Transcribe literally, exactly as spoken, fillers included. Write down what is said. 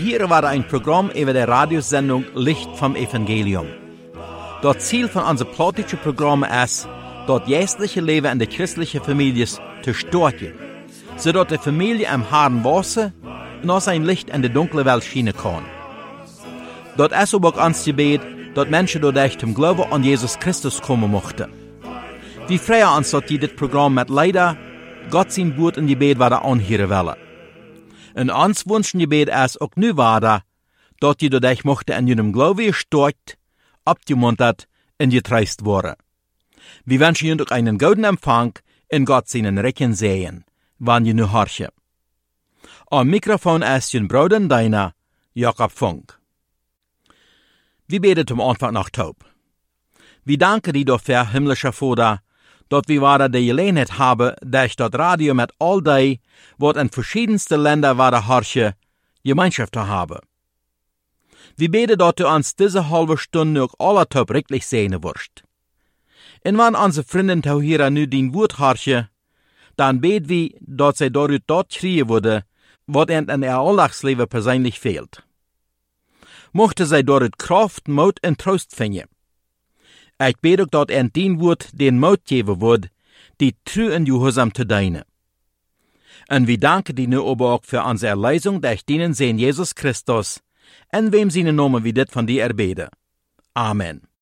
hier war ein Programm über der Radiosendung Licht vom Evangelium. Das Ziel von unserem politischen Programm ist, das geistliche Leben in der christlichen Familie zu stärken, sodass die Familie am harten Wasser und aus ein Licht in die dunkle Welt schienen kann. Das ist aber auch uns Gebet, dass Menschen dadurch zum Glauben an Jesus Christus kommen möchten. Wir freuen uns, dass dieses Programm mit leider Gott sein Wort in Gebet weiter anhören wollen. Und uns wünschen Gebet ist auch nu weiter, dass die dadurch möchten in ihrem Glauben gestärkt, abgemuntert und getröstet worden. Wir wünschen Ihnen auch einen guten Empfang in Gott seinen Recken sehen, wann ihr nu horchen. Am Mikrofon ist Ihr Bruder und Deiner, Jakob Funk. Wir beten zum Anfang nach Taub. Wir danken dir dafür, himmlischer Vater, dass wir weiter die Gelegenheit haben, durch das Radio mit all die, was in verschiedensten Ländern weiter horchen, Gemeinschaft zu haben. Wir beten, dass du uns diese halbe Stunde auch alle Taub richtig sehen wirst. Und wenn unsere Freunde hier nu dein Wort horchen, dann beten wir, dass sie dadurch dort kriegen würde, was ihnen in ihr Alltagsleben persönlich fehlt. Mochte sie dort Kraft, Mut und Trost finden. Ich bete auch, dass ihnen dein Wort den Mut geben wird, die treu und gehorsam zu dienen. Und wir danken dir nu aber auch für unsere Erlösung durch deinen Sohn Jesus Christus, in wem seine Namen wir das von dir erbeten. Amen.